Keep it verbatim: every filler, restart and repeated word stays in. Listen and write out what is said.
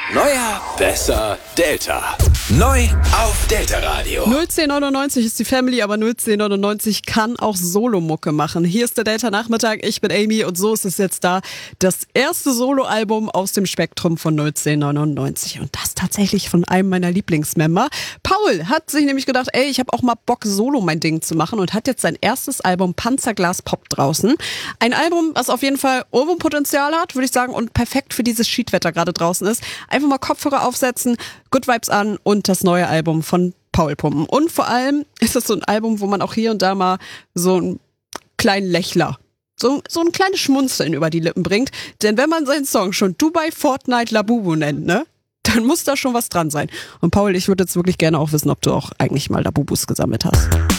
Neuer, besser, Delta. Neu auf Delta Radio. null zehn neunundneunzig ist die Family, aber null zehn neunundneunzig kann auch Solomucke machen. Hier ist der Delta Nachmittag, ich bin Amy und so ist es jetzt da. Das erste Soloalbum aus dem Spektrum von null zehn neunundneunzig und das tatsächlich von einem meiner Lieblingsmember. Paul hat sich nämlich gedacht, ey, ich habe auch mal Bock, Solo mein Ding zu machen und hat jetzt sein erstes Album Panzerglas Pop draußen. Ein Album, was auf jeden Fall Ohrwurmpotenzial hat, würde ich sagen, und perfekt für dieses Schiedwetter gerade draußen ist. Einfach mal Kopfhörer aufsetzen, Good Vibes an und das neue Album von Paul pumpen. Und vor allem ist es so ein Album, wo man auch hier und da mal so einen kleinen Lächler, so, so ein kleines Schmunzeln über die Lippen bringt. Denn wenn man seinen Song schon Dubai Fortnite Labubu nennt, ne, dann muss da schon was dran sein. Und Paul, ich würde jetzt wirklich gerne auch wissen, ob du auch eigentlich mal Labubus gesammelt hast.